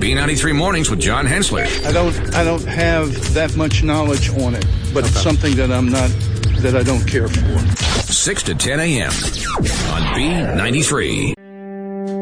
B93 Mornings with John Hensler. I don't have that much knowledge on it, but it's something that I don't care for. 6 to 10 a.m. on B93.